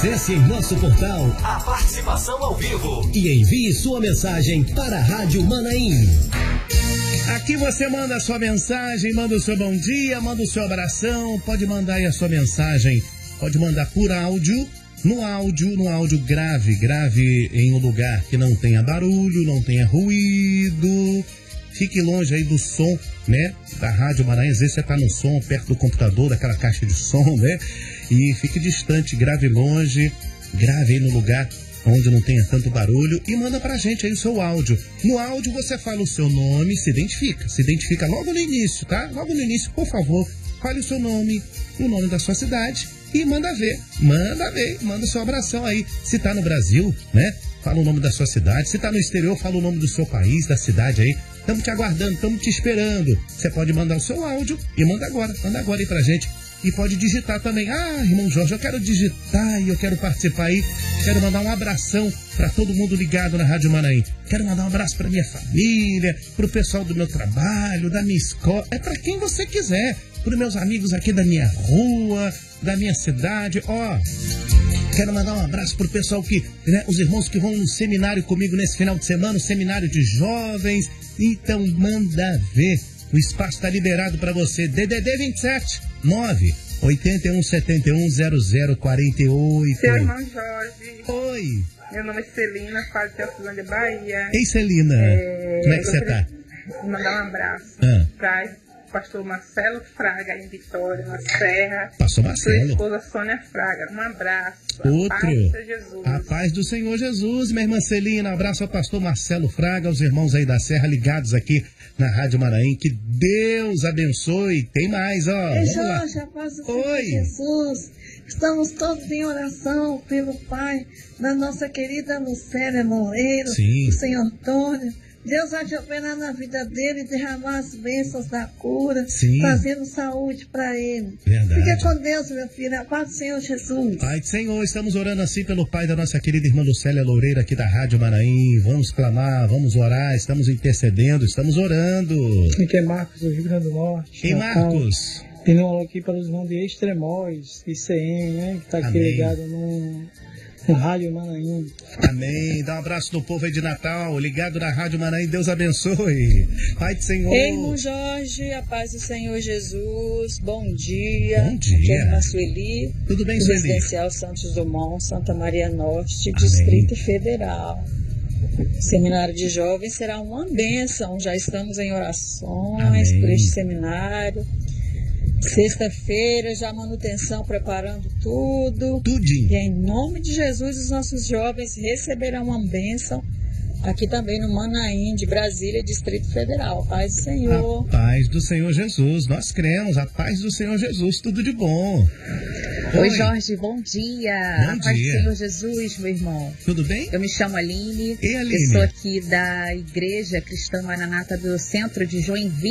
Acesse em nosso portal a participação ao vivo e envie sua mensagem para a Rádio Manaim. Aqui você manda a sua mensagem, manda o seu bom dia, manda o seu abração, pode mandar aí a sua mensagem, pode mandar por áudio, no áudio grave em um lugar que não tenha barulho, não tenha ruído, fique longe aí do som, né, da Rádio Manaim. Às vezes você tá no som, perto do computador, daquela caixa de som, né, e fique distante, grave longe, grave aí no lugar onde não tenha tanto barulho e manda pra gente aí o seu áudio. No áudio você fala o seu nome, se identifica logo no início, tá? Logo no início, por favor, fale o seu nome, o nome da sua cidade e manda ver, manda seu abração aí. Se tá no Brasil, né? Fala o nome da sua cidade. Se tá no exterior, fala o nome do seu país, da cidade aí. Estamos te aguardando, estamos te esperando. Você pode mandar o seu áudio e manda agora aí pra gente. E pode digitar também. Ah, irmão Jorge, eu quero digitar e eu quero participar aí. Quero mandar um abração para todo mundo ligado na Rádio Manaim. Quero mandar um abraço para minha família, para o pessoal do meu trabalho, da minha escola. É para quem você quiser. Para os meus amigos aqui da minha rua, da minha cidade. Quero mandar um abraço pro pessoal que, né, os irmãos que vão no seminário comigo nesse final de semana, o seminário de jovens. Então manda ver. O espaço está liberado para você. DDD 27 9 81 71 00 48. Seu irmão Jorge. Oi. Meu nome é Celina, falo de Teofilândia, Bahia. Ei, Celina. Como é que você tá? Mandar um abraço para pastor Marcelo Fraga, em Vitória, na Serra. Pastor Marcelo. Sua esposa Sônia Fraga. Um abraço. Outro. A paz do Senhor Jesus. A paz do Senhor Jesus, minha irmã Celina. Um abraço ao pastor Marcelo Fraga, aos irmãos aí da Serra ligados aqui na Rádio Manaim. Que Deus abençoe. Tem mais, ó. Ei, Jorge, a paz do Senhor Jesus. Estamos todos em oração pelo Pai da nossa querida Lucélia Moreira, do Senhor Antônio. Deus vai operar na vida dele, derramar as bênçãos da cura, trazendo saúde para ele. Verdade. Fique com Deus, meu filho. A paz do Senhor Jesus. Pai do Senhor, estamos orando assim pelo pai da nossa querida irmã Lucélia Loureira aqui da Rádio Manaim. Vamos clamar, vamos orar, estamos intercedendo, estamos orando. Aqui é Marcos, do Rio Grande do Norte. Quem, Marcos? Tem um aqui para os irmãos de Extremóis, ICM, né? Que está aqui ligado no Rádio Manaim. Amém. Dá um abraço do povo aí de Natal, ligado na Rádio Manaim. Deus abençoe. Pai do Senhor. Ei, irmão Jorge, a paz do Senhor Jesus. Bom dia. Bom dia. Aqui é a irmã Sueli. Tudo bem, Sueli? Residencial Santos Dumont, Santa Maria Norte, Distrito Federal. O seminário de jovens será uma bênção. Já estamos em orações por este seminário. Sexta-feira, já manutenção, preparando tudo. Tudinho. E em nome de Jesus, os nossos jovens receberão uma bênção aqui também no Manaim, de Brasília, Distrito Federal. A paz do Senhor. A paz do Senhor Jesus. Nós cremos. A paz do Senhor Jesus. Tudo de bom. Oi, Jorge. Bom dia. Bom a paz dia. do Senhor Jesus, meu irmão. Tudo bem? Eu me chamo Aline. Ei, Aline. Eu sou aqui da Igreja Cristã Maranata do Centro de Joinville.